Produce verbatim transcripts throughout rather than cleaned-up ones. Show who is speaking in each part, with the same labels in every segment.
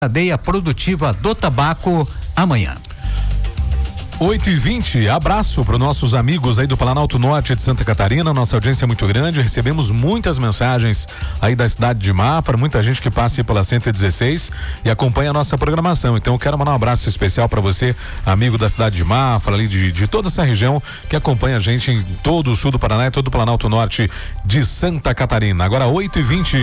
Speaker 1: cadeia produtiva do tabaco amanhã.
Speaker 2: oito e vinte, abraço para os nossos amigos aí do Planalto Norte de Santa Catarina, nossa audiência é muito grande, recebemos muitas mensagens aí da cidade de Mafra, muita gente que passa aí pela cento e dezesseis e acompanha a nossa programação, então eu quero mandar um abraço especial para você, amigo da cidade de Mafra, ali de, de toda essa região que acompanha a gente em todo o sul do Paraná e todo o Planalto Norte de Santa Catarina. Agora oito e vinte.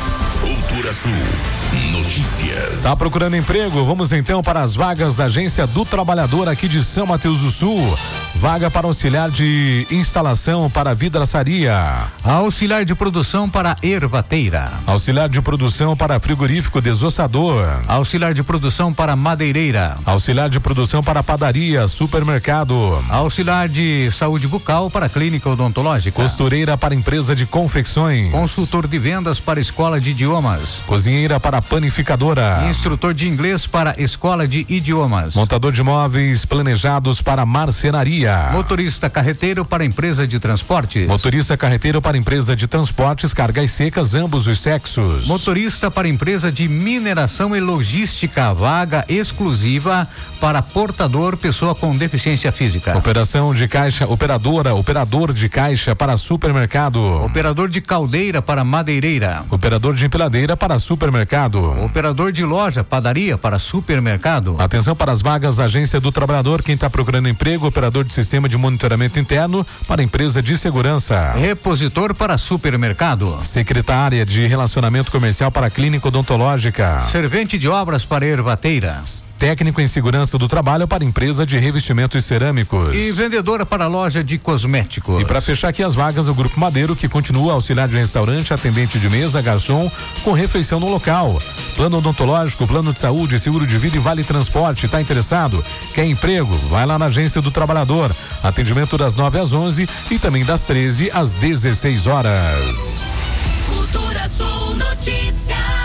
Speaker 3: Cultura Sul Notícias.
Speaker 2: Tá procurando emprego? Vamos então para as vagas da Agência do Trabalhador aqui de São Mateus do Sul. Vaga para auxiliar de instalação para vidraçaria.
Speaker 1: Auxiliar de produção para ervateira.
Speaker 2: Auxiliar de produção para frigorífico desossador.
Speaker 1: Auxiliar de produção para madeireira.
Speaker 2: Auxiliar de produção para padaria, supermercado.
Speaker 1: Auxiliar de saúde bucal para clínica odontológica.
Speaker 2: Costureira para empresa de confecções.
Speaker 1: Consultor de vendas para escola de idiomas.
Speaker 2: Cozinheira para panificadora.
Speaker 1: Instrutor de inglês para escola de idiomas.
Speaker 2: Montador de móveis planejados para marcenaria.
Speaker 1: Motorista carreteiro para empresa de transportes.
Speaker 2: Motorista carreteiro para empresa de transportes, cargas secas, ambos os sexos.
Speaker 1: Motorista para empresa de mineração e logística, vaga exclusiva para portador, pessoa com deficiência física.
Speaker 2: Operação de caixa, operadora, operador de caixa para supermercado.
Speaker 1: Operador de caldeira para madeireira.
Speaker 2: Operador de empilhadeira para supermercado.
Speaker 1: Operador de loja, padaria para supermercado.
Speaker 2: Atenção para as vagas da Agência do Trabalhador, quem está procurando emprego, operador de sistema de monitoramento interno para empresa de segurança.
Speaker 1: Repositor para supermercado.
Speaker 2: Secretária de relacionamento comercial para clínica odontológica.
Speaker 1: Servente de obras para ervateira.
Speaker 2: Técnico em segurança do trabalho para empresa de revestimentos cerâmicos.
Speaker 1: E vendedora para loja de cosméticos.
Speaker 2: E para fechar aqui as vagas, o Grupo Madeiro, que continua auxiliar de restaurante, atendente de mesa, garçom, com refeição no local. Plano odontológico, plano de saúde, seguro de vida e vale transporte. Tá interessado? Quer emprego? Vai lá na Agência do Trabalhador. Atendimento das nove às onze e também das treze às dezesseis horas.
Speaker 4: Cultura Sul Notícias.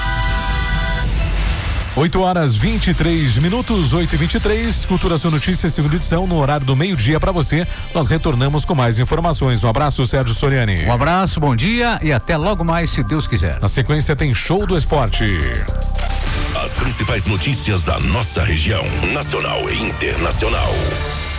Speaker 2: oito horas vinte e três minutos, oito e vinte e três, Cultura Sul Notícias, segunda edição, no horário do meio-dia para você. Nós retornamos com mais informações. Um abraço, Sérgio Soriani.
Speaker 1: Um abraço, bom dia e até logo mais, se Deus quiser.
Speaker 2: Na sequência tem Show do Esporte.
Speaker 3: As principais notícias da nossa região, nacional e internacional.